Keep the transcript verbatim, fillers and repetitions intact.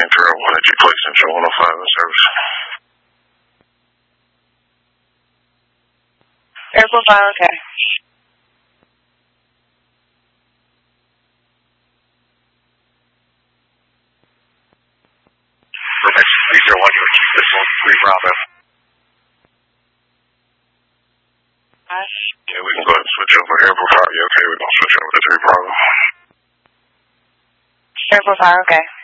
nine three oh one that you placed Central one oh five in service. Airport file, okay. Perfect. three zero one, this one, three Bravo. Yeah, we can go ahead and switch over. Airport five, yeah, okay, we're going to switch over to three Bravo. Airport file, okay.